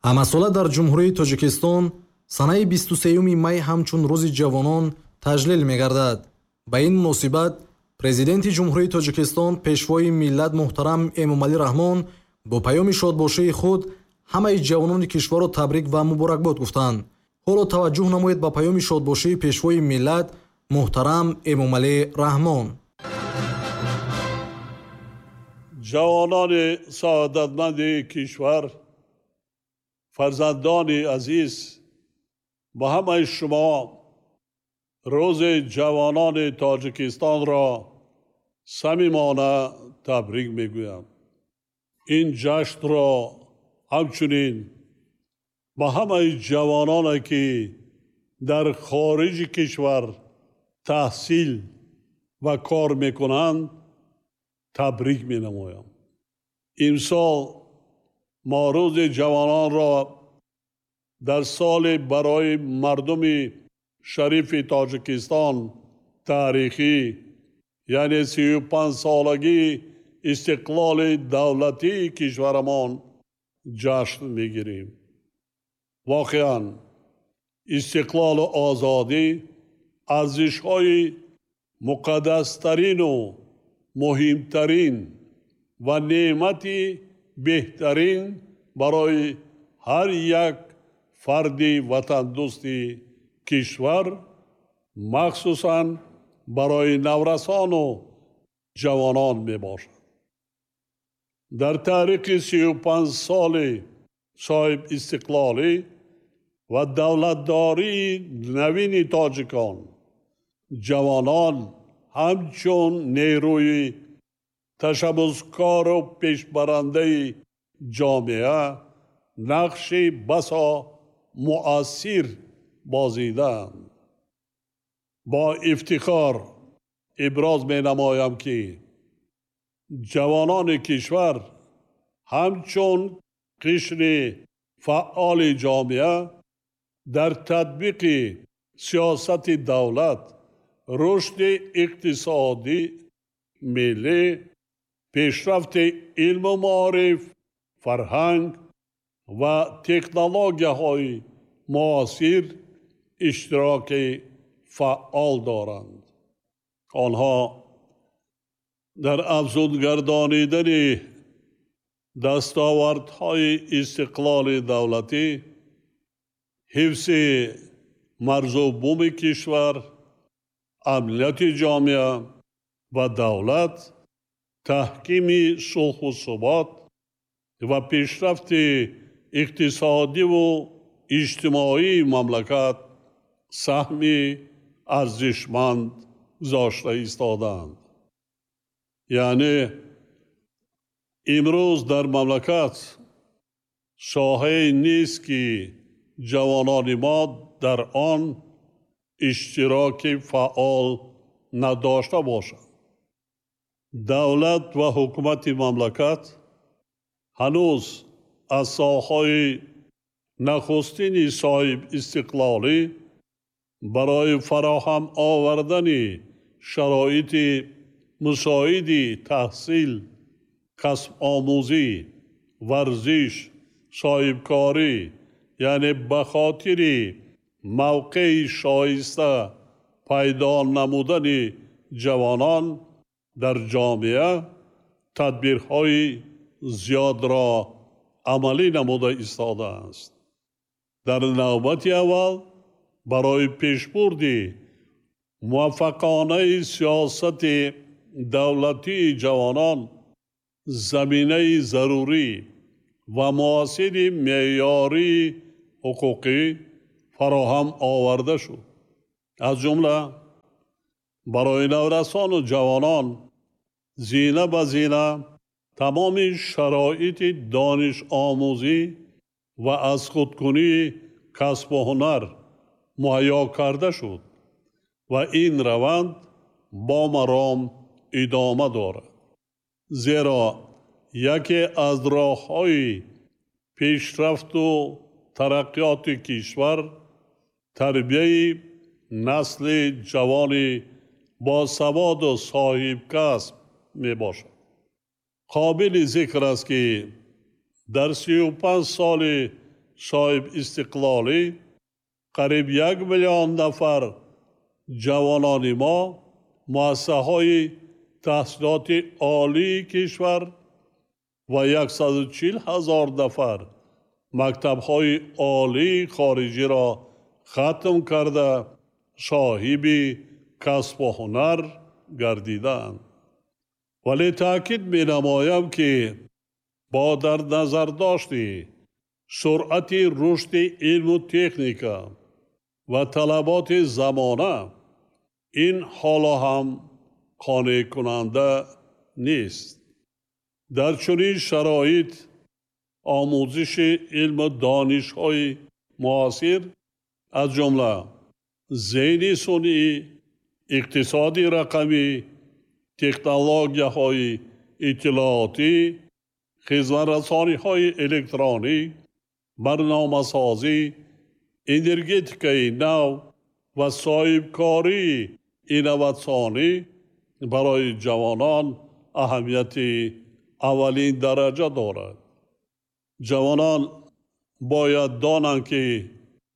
ҳамасола дар ҷумҳурии Тоҷикистон санаи 23 май ҳамчун рӯзи ҷавонон таҷлил мегардад. ба ин муносибат президенти ҷумҳурии Тоҷикистон пешвои миллат муҳтарам Эмомалӣ Раҳмон бо паёми шодбошии худ ҳамаи ҷавонони кишварро табрик ва муборакбод гуфтанд. ҳоло таваҷҷӯҳ намоед ба паёми шодбошии пешвои миллат муҳтарам Эмомалӣ Раҳмон. ҷавонони саодатманди кишвар, фарзандони азиз, ба ҳамаи шумо рӯзи ҷавонони Тоҷикистонро самимона табрик мегӯям. ин ҷашнро ҳамчунин ба ҳамаи ҷавононе ки дар хориҷи кишвар таҳсил ва кор мекунанд табрик менамоям. имсол мо рӯзи ҷавононро дар соли барои мардуми шарифи Тоҷикистон таърихӣ, яъне 35-солагии истиқлоли давлатии кишварамон ҷашн мегирем. воқеан истиқлолу озодӣ арзишҳои муқаддастарину муҳимтарин ва неъмати беҳтарин барои ҳар як фарди ватандӯсти кишвар, махсусан барои наврасону ҷавонон мебошад. дар таърихи 35 соли соҳибистиқлолӣ ва давлатдории навини тоҷикон, ҷавонон ҳамчун нерӯи ташаббускору пешбарандаи ҷомеа нақши басо муассир бозидаанд. бо ифтихор иброз менамоям ки ҷавонони кишвар ҳамчун қишри фаъоли ҷомеа дар татбиқи сиёсати давлат, рушди иқтисодӣ миллӣ, пешрафти илму маориф, фарҳанг ва технологияҳои муосир иштироки фаъол доранд. онҳо дар афзунгардонидани дастовардҳои истиқлоли давлатӣ, ҳифзи марзубуми кишвар, амнияти ҷомеа ва давлат, таҳкими сулҳу субот ва пешрафти иқтисодиву иҷтимоии мамлакат саҳми арзишманд гузошта истоданд. яъне имрӯз дар мамлакат соҳае нест ки ҷавонони мо дар он иштироки фаъол надошта бошанд. давлат ва ҳукумати мамлакат ҳанӯз аз соҳаҳои нахустини соҳибистиқлолӣ барои фароҳам овардани шароити мусоиди таҳсил, касбомӯзӣ, варзиш, соҳибкорӣ, яъне ба хотири мавқеи шоиста пайдо намудани ҷавонон дар ҷомеа тадбирҳои зиёдро амалӣ намуда истодааст. дар навбати аввал барои пешбурди муваффақонаи сиёсати давлатии ҷавонон заминаи зарурӣ ва муосири меъёрии ҳуқуқӣ фароҳам оварда шуд. аз ҷумла барои наврасону ҷавонон зина ба зина тамоми шароити донишомӯзӣ ва аз худкунии касбу ҳунар муҳайё карда шуд ва ин раванд бо маром идома дорад. зеро яке аз роҳҳои пешрафту тараққиёти кишвар тарбияи насли ҷавони босаводу соҳибкасб мебошад. қобили зикр аст ки дар 35 соли صاحب استقلالی، قریب 1,000,000 نفر جوانان ما مؤسسه‌های تحصیلات عالی کشور و 140,000 نفر مکتب‌های عالی خارجی را ختم کرده صاحب کسب و هنر گردیدند. ولی تاکید می نمایم که با در نظر داشتی سرعت رشد علم و تکنیک و طلبات زمانه، این حالا هم قانع کننده نیست. در چنین شرایط آموزش علم و دانش‌های معاصر از جمله ذهن صنعی، اقتصاد رقمی، تکنولوژی‌های اطلاعاتی، خدمت‌رسانی‌های الکترونیک، برنامه‌سازی، انرژتیک نو و صاحبکاری اینواتسیونی برای جوانان اهمیت اولین درجه دارد. جوانان باید دانند که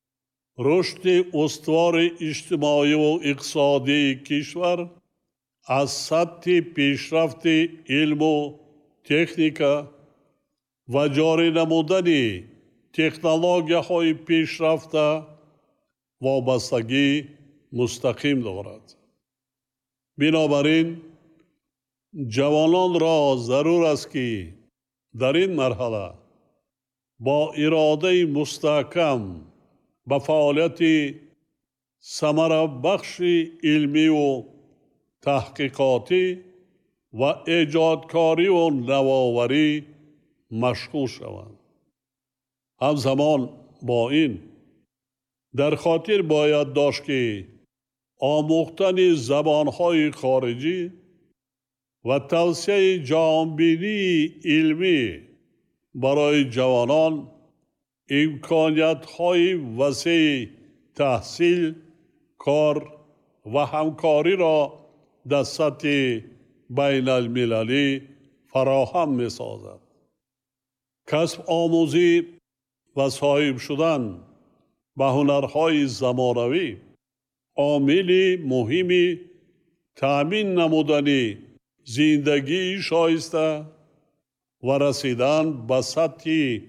رشد استوار اجتماعی و اقتصادی کشور از سطح پیشرفت علم و تکنیک و جاری نمودن تکنولوژی‌های پیشرفته وابستگی مستقیم دارد. بنابراین جوانان را ضرور است که در این مرحله با اراده مستحکم به فعالیت ثمره بخش علمی و تحقیقاتی و ایجادکاری و نوآوری مشغول شوند. همزمان با این در خاطر باید داشت که آموختن زبانهای خارجی و توسعه جهانبینی علمی برای جوانان امکانیت‌های وسیع تحصیل، کار و همکاری را در سطح بین المللی فراهم می‌سازد. کسب آموزی و صاحب شدن به هنرهای زمانوی عامل مهمی تأمین نمودن زندگی شایسته و رسیدن به سطح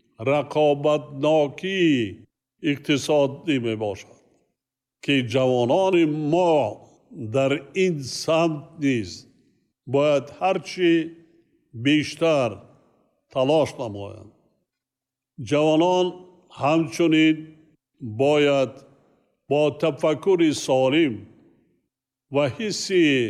رقابتناکی اقتصادی می باشد که جوانان ما در این سمت نیز باید هرچی بیشتر تلاش نمایند. جوانان همچنین باید با تفکر سالم و حس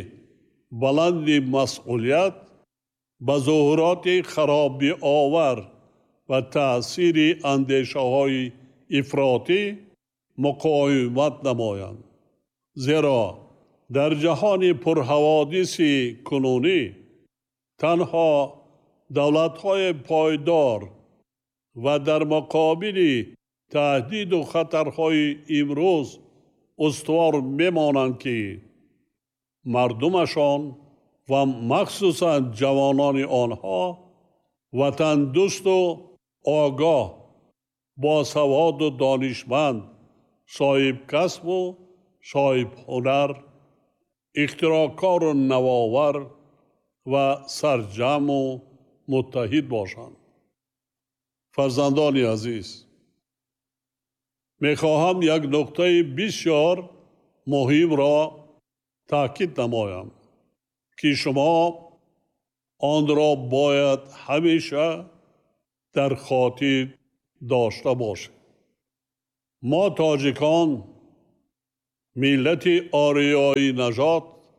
بلند مسئولیت به ظاهرات خرابی آور و تأثیر اندیشه های افراطی مقاومت نمایند. زیرا در جهان پرحوادث کنونی تنها دولت‌های پایدار و در مقابل تهدید و خطرهای امروز استوار میمانند که مردمشان و مخصوصا جوانان آنها وطن دوست و آگاه، باسواد و دانشمند، صاحب کسب و صاحب هنر، اختراعکار و نوآور و سرجم و متحد باشند. فرزندان عزیز، میخواهم یک نکته بسیار مهم را تاکید نمایم که شما آن را باید همیشه در خاطر داشته باشید. ما تاجیکان ملت آریایی نژاد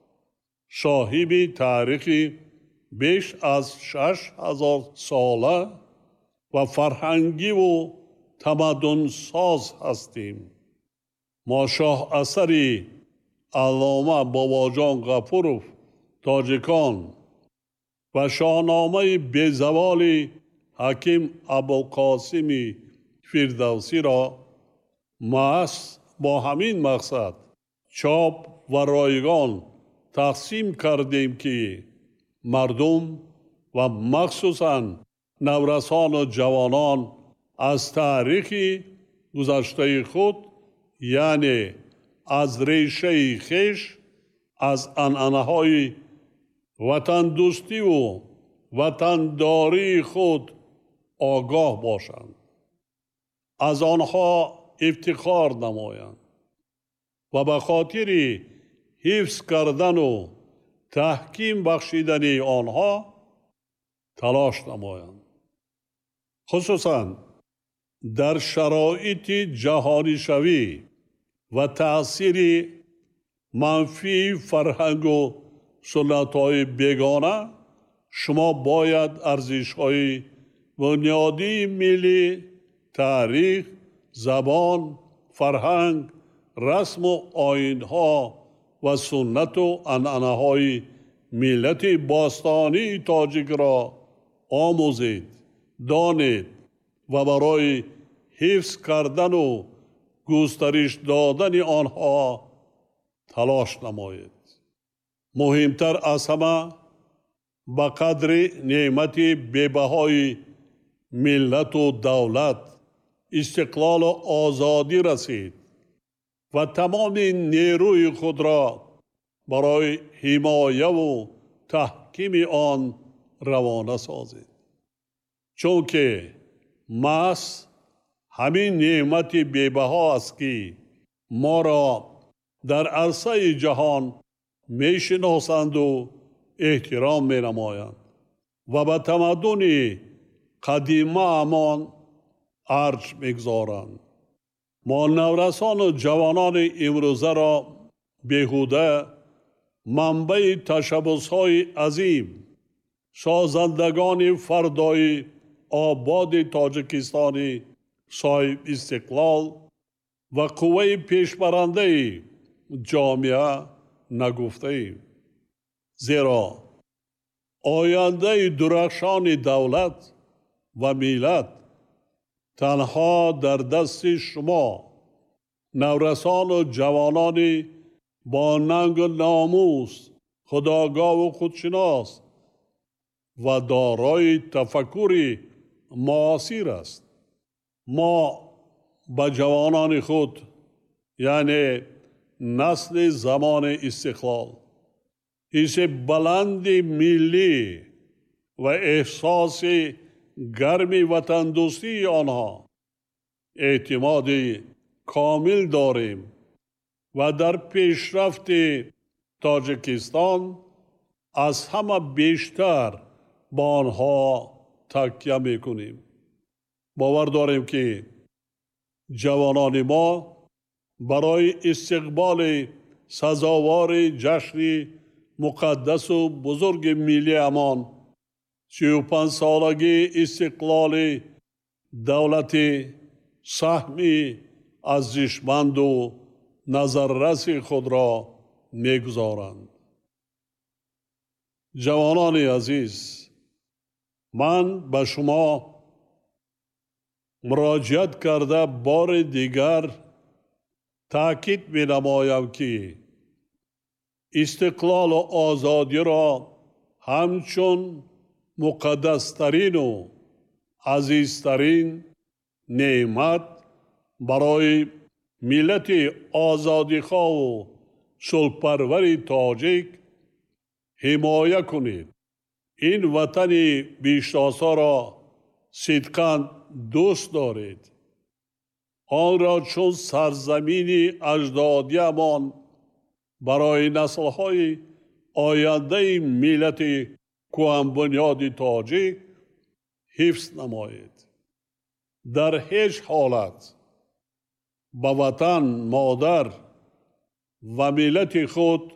صاحب تاریخ بیش از 6,000 ساله و فرهنگی و تمدن ساز هستیم. ما شاه اثری علامه باباجان غفورов تاجیکان و شاهنامه بیزوال حکیم ابوالقاسم فردوسی را محض با همین مقصد چاپ و رایگان تقسیم کردیم که مردم و مخصوصاً نورسان و جوانان از تاریخ گذشته خود، یعنی از ریشه خویش، از عنعنه‌های وطن دوستی و وطنداری خود آگاه باشند، از آنها افتخار نمایند و به خاطر حفظ کردن و تحکیم بخشیدن آنها تلاش نمایند. خصوصاً در شرایط جهانی شوی و تأثیر منفی فرهنگ و سنت‌های بیگانه، شما باید ارزش‌های بنیادی ملی، تاریخ، زبان، فرهنگ، رسم و آیین‌ها و سنت و عنعنه‌های ملت باستانی تاجیک را آموزید، دانید و برای حفظ کردن و گسترش دادن آنها تلاش نمایید. مهمتر از همه به قدر نعمت بی‌بهای ملت و دولت استقلال و آزادی رسید و تمام نیروی خود را برای حمایت و تحکیم آن روانه سازید. چون که محض همین نعمت بی‌بها است که ما را در عرصه جهان میشناسند و احترام می نمایند و به تمدن قدیمه امان ارج میگذارند. ما نورسان و جوانان امروزه را بیهوده منبع تشبس‌های عظیم، سازندگان فردای آباد تاجیکستانی صاحب استقلال و قوه پیشبرنده جامعه نگفته ایم. زیرا آینده درخشان دولت و ملت تنها در دست شما نورسان و جوانان با ننگ و ناموس، خودآگاه و خودشناس و دارای تفکر معاصر است. ما به جوانان خود، یعنی نسل زمان استقلال، حس بلند ملی و احساس گرم وطن دوستی آنها اعتماد کامل داریم و در پیشرفت تاجیکستان از همه بیشتر با آنها تکیه میکنیم. باور داریم که جوانان ما برای استقبال سزاوار جشن مقدس و بزرگ ملی امان 35 سالگی استقلال دولت سهمی ارزشمند و نظررس خود را میگذارند. جوانان عزیز، من به شما مراجعت کرده بار دیگر تاکید می نمایم که استقلال و آزادی را همچون مقدسترین و عزیزترین نعمت برای ملت آزادیخواه و صلح‌پرور تاجیک حمایت کنید. این وطن بیشناسا را صدقاً دوست دارید. آن را چون سرزمین اجدادیمان برای نسل‌های آینده ملت کهن بنیاد تاجیک حفظ نمایید. در هیچ حالت به وطن، مادر و ملت خود